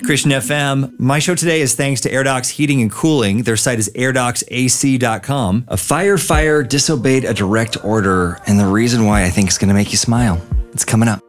Christian FM. My show today is thanks to AirDocs Heating and Cooling. Their site is airdocsac.com. A firefighter disobeyed a direct order, and the reason why I think is going to make you smile. It's coming up.